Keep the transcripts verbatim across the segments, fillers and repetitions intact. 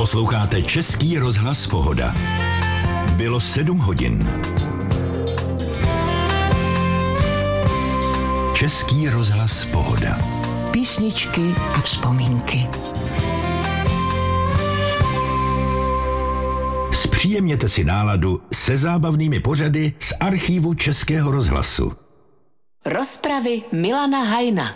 Posloucháte Český rozhlas Pohoda. Bylo sedm hodin. Český rozhlas Pohoda. Písničky a vzpomínky. Zpříjemněte si náladu se zábavnými pořady z archívu Českého rozhlasu. Rozpravy Milana Hajna.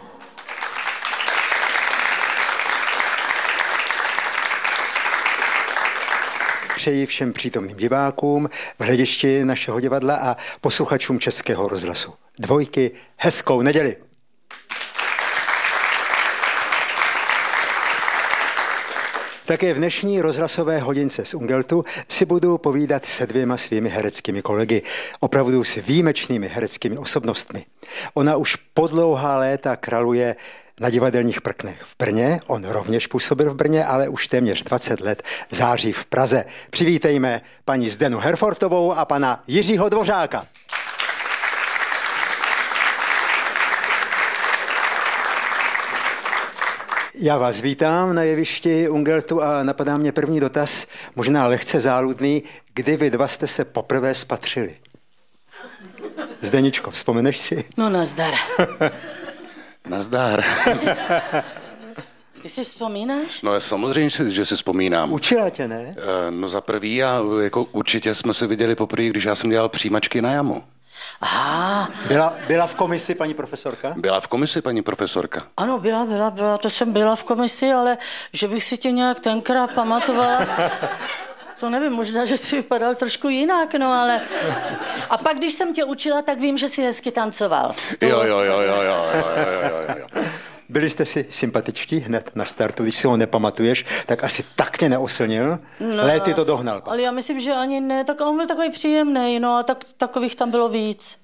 Přeji všem přítomným divákům v hledišti našeho divadla a posluchačům Českého rozhlasu Dvojky hezkou neděli. Také v dnešní rozhlasové hodince z Ungeltu si budu povídat se dvěma svými hereckými kolegy, opravdu s výjimečnými hereckými osobnostmi. Ona už po dlouhá léta kraluje na divadelních prknech v Brně, on rovněž působil v Brně, ale už téměř dvacet let září v Praze. Přivítejme paní Zdenu Herfortovou a pana Jiřího Dvořáka. Já vás vítám na jevišti Ungeltu a napadá mě první dotaz, možná lehce záludný, kdy vy dva jste se poprvé spatřili? Zdeničko, vzpomeneš si? No nazdar. Nazdar. Ty si vzpomínáš? No samozřejmě, že si vzpomínám. Učila tě, ne? No za prvý a jako určitě jsme se viděli poprvé, když já jsem dělal přijímačky na jamu. Aha. Byla, byla v komisi paní profesorka? Byla v komisi paní profesorka. Ano, byla, byla, byla, to jsem byla v komisi, ale že bych si tě nějak tenkrát pamatovala, to nevím, možná, že jsi vypadal trošku jinak, no ale... A pak, když jsem tě učila, tak vím, že jsi hezky tancoval. To... Jo, jo, jo, jo, jo, jo, jo, jo, jo. Byli jste si sympatičtí hned na startu, když si ho nepamatuješ, tak asi tak tě neoslnil, no, léty to dohnal. Ale já myslím, že ani ne, tak on byl takový příjemný, no a tak, takových tam bylo víc.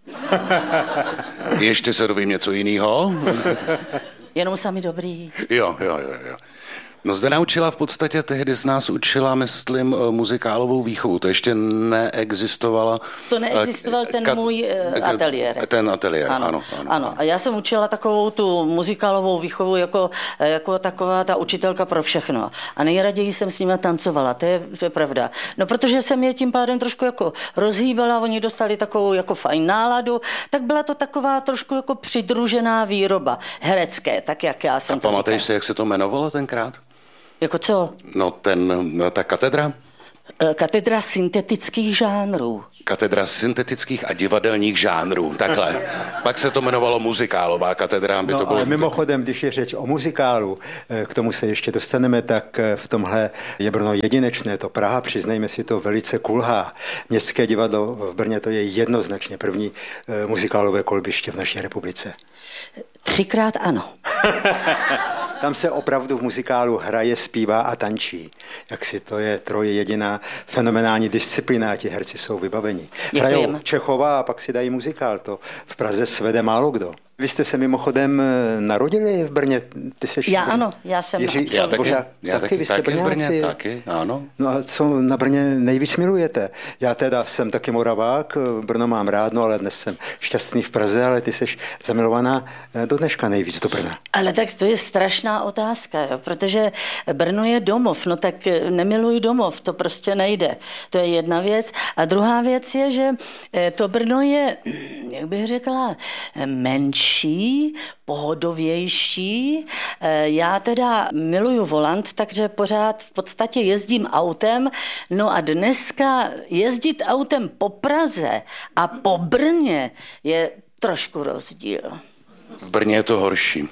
Ještě se dovím něco jiného? Jenom sami dobrý. Jo, jo, jo, jo. No zde naučila v podstatě, tehdy z nás učila, myslím, muzikálovou výchovu. To ještě neexistovala. To neexistoval ten ka- můj uh, ateliér. Ten ateliér, ano. Ano, ano, ano. A já jsem učila takovou tu muzikálovou výchovu jako, jako taková ta učitelka pro všechno. A nejraději jsem s nimi tancovala, to je, to je pravda. No protože jsem je tím pádem trošku jako rozhýbala, oni dostali takovou jako fajn náladu, tak byla to taková trošku jako přidružená výroba herecké, tak jak já jsem A to říkala. pamatuješ si, jak se to jmenovalo tenkrát? Jako co? No ten, no, ta katedra? Katedra syntetických žánrů. Katedra syntetických a divadelních žánrů, takhle. Pak se to jmenovalo muzikálová katedra. By no, to bylo... ale mimochodem, když je řeč o muzikálu, k tomu se ještě dostaneme, tak v tomhle je Brno jedinečné, to Praha, přiznejme si to, velice kulhá. Městské divadlo v Brně to je jednoznačně první muzikálové kolbiště v naší republice. Třikrát ano. Tam se opravdu v muzikálu hraje, zpívá a tančí. Jak si to je troje jediná fenomenální disciplína, ti herci jsou vybavení. Hrajou Čechova a pak si dají muzikál. To v Praze svede málo kdo. Vy jste se mimochodem narodili v Brně? Ty seš já v Brně? Ano, já jsem... Jiří, já taky, Boža, já taky, vy jste taky v Brně, Brňáci. taky, ano. No a co na Brně nejvíc milujete? Já teda jsem taky Moravák, Brno mám rád, no ale dnes jsem šťastný v Praze, ale ty seš zamilovaná do dneška nejvíc do Brna. Ale tak to je strašná otázka, jo, protože Brno je domov, no tak nemiluj domov, to prostě nejde. To je jedna věc. A druhá věc je, že to Brno je, jak bych řekla, menší, pohodovější. Já teda miluju volant, takže pořád v podstatě jezdím autem. No a dneska jezdit autem po Praze a po Brně je trošku rozdíl. V Brně je to horší.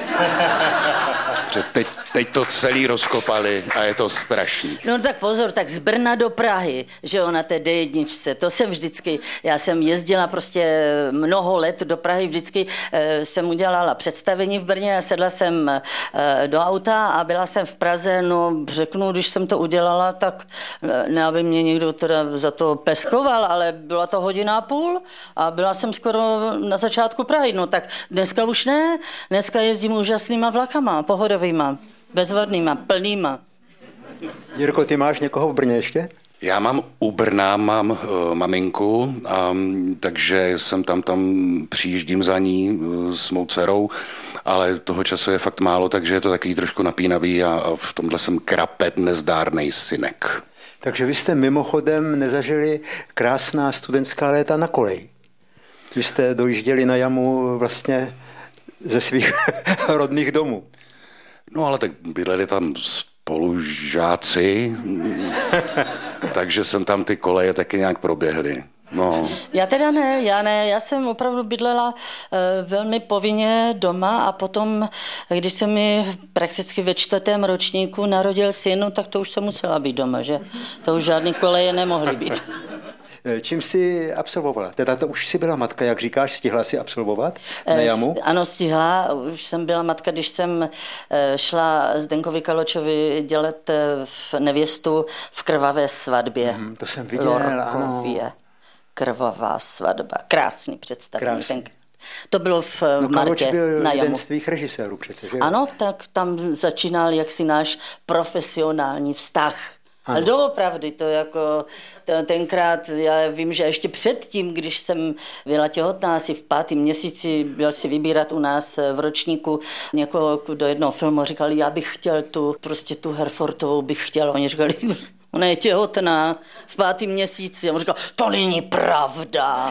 Že teď, teď to celý rozkopali a je to strašný. No tak pozor, tak z Brna do Prahy, že jo, na té dé jedna, to jsem vždycky, já jsem jezdila prostě mnoho let do Prahy, vždycky e, jsem udělala představení v Brně a sedla jsem e, do auta a byla jsem v Praze, no řeknu, když jsem to udělala, tak ne, aby mě někdo teda za to peskoval, ale byla to hodina a půl a byla jsem skoro na začátku Prahy, no tak dneska už ne, dneska jezdím úžasnýma vlakama, pohodovýma, bezvadnýma, plnýma. Jirko, ty máš někoho v Brně ještě? Já mám u Brna, mám uh, maminku, um, takže jsem tam, tam přijíždím za ní uh, s mou dcerou, ale toho času je fakt málo, takže je to takový trošku napínavý a, a v tomhle jsem krapet nezdárnej synek. Takže vy jste mimochodem nezažili krásná studentská léta na koleji. Vy jste dojížděli na Jamu vlastně ze svých rodných domů. No ale tak bydleli tam spolužáci, takže jsem tam ty koleje taky nějak proběhly. No. Já teda ne, já ne, já jsem opravdu bydlela e, velmi povinně doma a potom, když se mi prakticky ve čtvrtém ročníku narodil syn, no, tak to už jsem musela být doma, že? To už žádný koleje nemohly být. Čím jsi absolvovala? Teda to už jsi byla matka, jak říkáš, stihla jsi absolvovat na Jamu? Ano, stihla. Už jsem byla matka, když jsem šla Zdenkovi Kaločovi dělat v nevěstu v Krvavé svatbě. Hmm, to jsem viděl, ano. Krvavá svatba. Krásný představení. Krásný. Ten, to bylo v no, Martě Kaloč byl na Jamu. jeden z tvých režisérů přece, že? Ano, tak tam začínal jaksi náš profesionální vztah. Ale doopravdy to jako tenkrát, já vím, že ještě předtím, když jsem byla těhotná, asi v pátém měsíci byl si vybírat u nás v ročníku někoho do jednoho filmu, říkali, já bych chtěl tu, prostě tu Herfortovou bych chtěl. Oni říkali, ona je těhotná v pátém měsíci. A on říkal, to není pravda.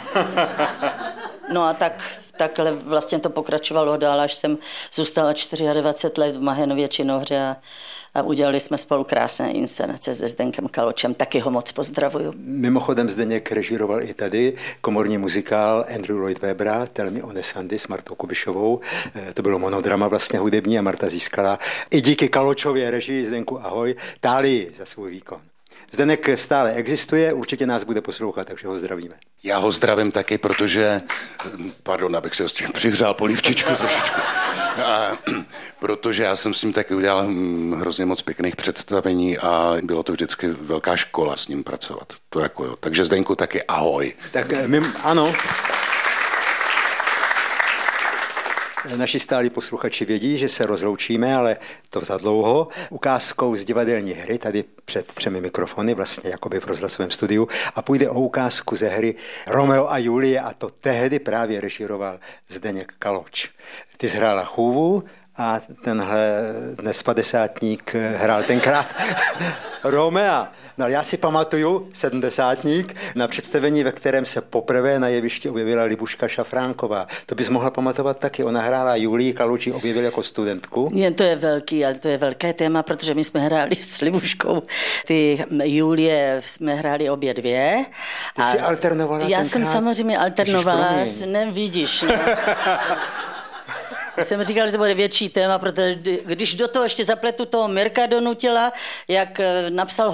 No a tak takhle vlastně to pokračovalo dál, až jsem zůstala dvacet čtyři let v Mahenově Činohře a, a udělali jsme spolu krásné inscenace se Zdenkem Kaločem, taky ho moc pozdravuju. Mimochodem Zdeněk režíroval i tady komorní muzikál Andrew Lloyd Webbera Tell Me on a Sunday s Martou Kubišovou. To bylo monodrama vlastně hudební a Marta získala i díky Kaločově režii, Zdenku ahoj, tálii za svůj výkon. Zdeněk stále existuje, určitě nás bude poslouchat, takže ho zdravíme. Já ho zdravím taky, protože, pardon, abych se s tím přihřál polívčičku trošičku, a, protože já jsem s ním taky udělal hrozně moc pěkných představení a bylo to vždycky velká škola s ním pracovat. To jako jo. Takže Zdenku taky ahoj. Tak my, ano. Naši stálí posluchači vědí, že se rozloučíme, ale to za dlouho. Ukázkou z divadelní hry, tady před třemi mikrofony, vlastně jakoby v rozhlasovém studiu, a půjde o ukázku ze hry Romeo a Julie a to tehdy právě režíroval Zdeněk Kaloč. Ty zhrála chůvu a tenhle dnes padesátník hrál tenkrát Romea. No, já si pamatuju, sedmdesátník, na představení, ve kterém se poprvé na jevišti objevila Libuška Šafránková. To bys mohla pamatovat taky. Ona hrála Julii, Kaloč ji objevil jako studentku. Jen to je velký, ale to je velké téma, protože my jsme hráli s Libuškou. Ty Julie jsme hráli obě dvě. Ty jsi alternovala Já tenkrát? jsem samozřejmě alternovala, nevidíš. No. Jsem říkal, že to bude větší téma, protože když do toho ještě zapletu toho Mirka donutila, jak napsal